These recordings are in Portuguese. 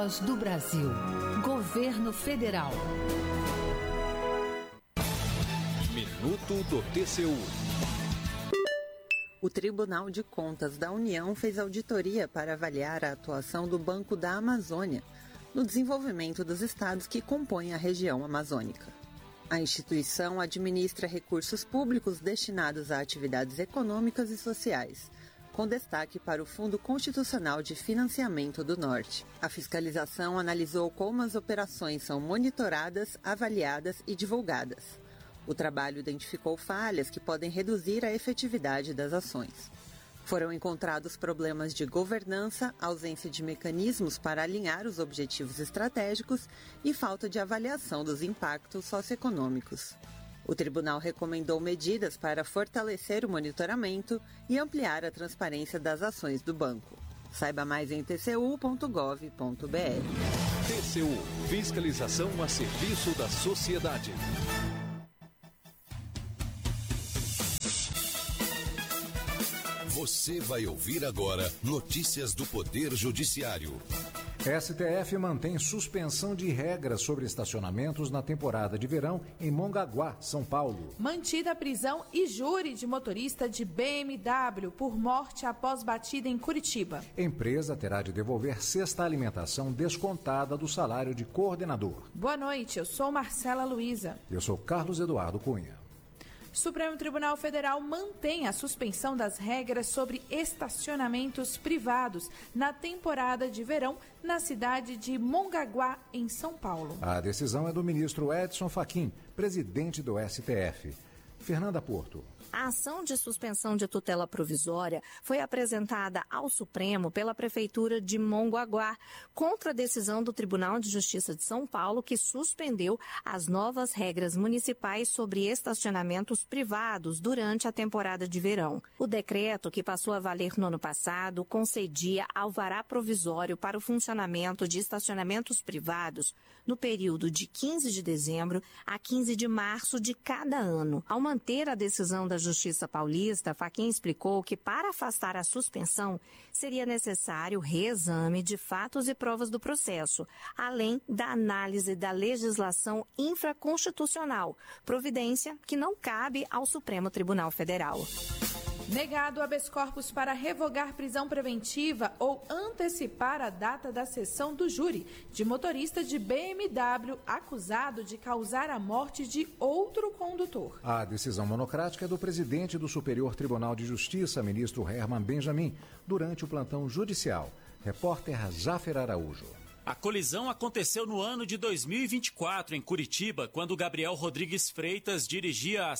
Voz do Brasil. Governo Federal. Minuto do TCU. O Tribunal de Contas da União fez auditoria para avaliar a atuação do Banco da Amazônia no desenvolvimento dos estados que compõem a região amazônica. A instituição administra recursos públicos destinados a atividades econômicas e sociais, com destaque para o Fundo Constitucional de Financiamento do Norte. A fiscalização analisou como as operações são monitoradas, avaliadas e divulgadas. O trabalho identificou falhas que podem reduzir a efetividade das ações. Foram encontrados problemas de governança, ausência de mecanismos para alinhar os objetivos estratégicos e falta de avaliação dos impactos socioeconômicos. O tribunal recomendou medidas para fortalecer o monitoramento e ampliar a transparência das ações do banco. Saiba mais em tcu.gov.br. TCU. Fiscalização a serviço da sociedade. Você vai ouvir agora notícias do Poder Judiciário. STF mantém suspensão de regras sobre estacionamentos na temporada de verão em Mongaguá, São Paulo. Mantida a prisão e júri de motorista de BMW por morte após batida em Curitiba. Empresa terá de devolver cesta alimentação descontada do salário de coordenador. Boa noite, eu sou Marcela Luiza. Eu sou Carlos Eduardo Cunha. Supremo Tribunal Federal mantém a suspensão das regras sobre estacionamentos privados na temporada de verão na cidade de Mongaguá, em São Paulo. A decisão é do ministro Edson Fachin, presidente do STF. Fernanda Porto. A ação de suspensão de tutela provisória foi apresentada ao Supremo pela Prefeitura de Mongaguá contra a decisão do Tribunal de Justiça de São Paulo, que suspendeu as novas regras municipais sobre estacionamentos privados durante a temporada de verão. O decreto, que passou a valer no ano passado, concedia alvará provisório para o funcionamento de estacionamentos privados no período de 15 de dezembro a 15 de março de cada ano. Ao manter a decisão da Justiça Paulista, Fachin explicou que para afastar a suspensão seria necessário reexame de fatos e provas do processo, além da análise da legislação infraconstitucional, providência que não cabe ao Supremo Tribunal Federal. Negado habeas corpus para revogar prisão preventiva ou antecipar a data da sessão do júri de motorista de BMW acusado de causar a morte de outro condutor. A decisão monocrática é do presidente do Superior Tribunal de Justiça, ministro Herman Benjamin, durante o plantão judicial. Repórter Jáfer Araújo. A colisão aconteceu no ano de 2024, em Curitiba, quando Gabriel Rodrigues Freitas dirigia a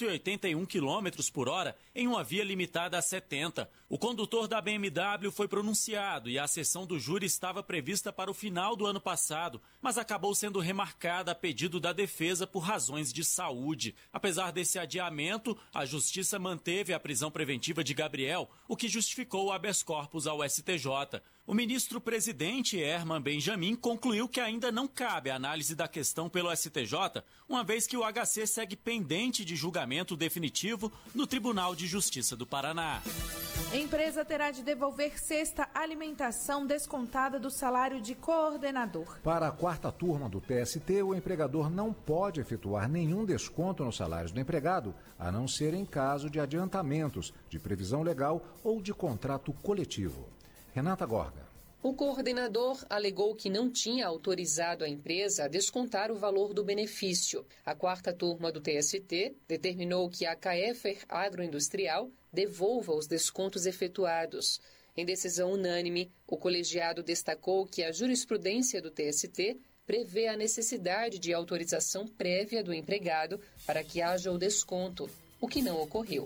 181 km por hora em uma via limitada a 70. O condutor da BMW foi pronunciado e a sessão do júri estava prevista para o final do ano passado, mas acabou sendo remarcada a pedido da defesa por razões de saúde. Apesar desse adiamento, a Justiça manteve a prisão preventiva de Gabriel, o que justificou o habeas corpus ao STJ. O ministro-presidente Herman Benjamin concluiu que ainda não cabe a análise da questão pelo STJ, uma vez que o HC segue pendente de julgamento definitivo no Tribunal de Justiça do Paraná. A empresa terá de devolver cesta alimentação descontada do salário de coordenador. Para a quarta turma do TST, o empregador não pode efetuar nenhum desconto nos salários do empregado, a não ser em caso de adiantamentos, de previsão legal ou de contrato coletivo. Renata Gorga. O coordenador alegou que não tinha autorizado a empresa a descontar o valor do benefício. A quarta turma do TST determinou que a Caefer Agroindustrial devolva os descontos efetuados. Em decisão unânime, o colegiado destacou que a jurisprudência do TST prevê a necessidade de autorização prévia do empregado para que haja o desconto, o que não ocorreu.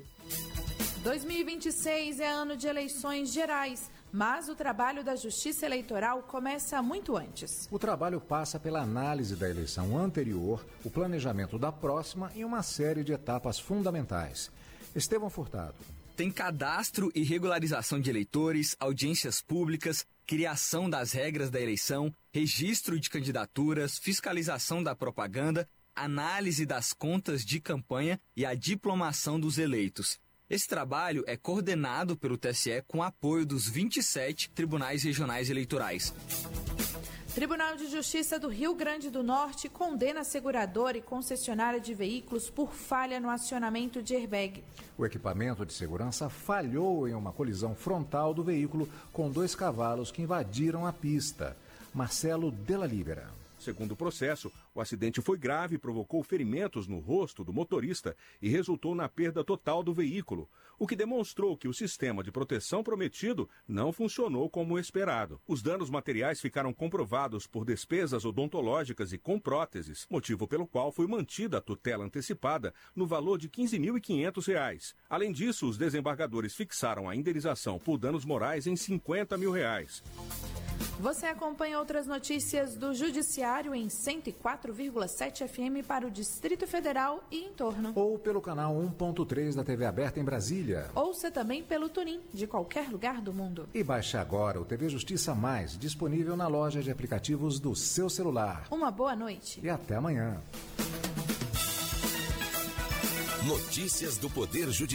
2026 é ano de eleições gerais, mas o trabalho da Justiça Eleitoral começa muito antes. O trabalho passa pela análise da eleição anterior, o planejamento da próxima e uma série de etapas fundamentais. Estevão Furtado. Tem cadastro e regularização de eleitores, audiências públicas, criação das regras da eleição, registro de candidaturas, fiscalização da propaganda, análise das contas de campanha e a diplomação dos eleitos. Esse trabalho é coordenado pelo TSE com apoio dos 27 tribunais regionais eleitorais. Tribunal de Justiça do Rio Grande do Norte condena a seguradora e concessionária de veículos por falha no acionamento de airbag. O equipamento de segurança falhou em uma colisão frontal do veículo com 2 cavalos que invadiram a pista. Marcelo Della Libera. Segundo o processo, o acidente foi grave e provocou ferimentos no rosto do motorista e resultou na perda total do veículo, o que demonstrou que o sistema de proteção prometido não funcionou como esperado. Os danos materiais ficaram comprovados por despesas odontológicas e com próteses, motivo pelo qual foi mantida a tutela antecipada no valor de R$ 15.500. Além disso, os desembargadores fixaram a indenização por danos morais em R$ 50 mil. Você acompanha outras notícias do Judiciário em 104,7 FM para o Distrito Federal e em torno. Ou pelo canal 1.3 da TV aberta em Brasília. Ouça também pelo TuneIn, de qualquer lugar do mundo. E baixe agora o TV Justiça Mais, disponível na loja de aplicativos do seu celular. Uma boa noite. E até amanhã. Notícias do Poder Judiciário.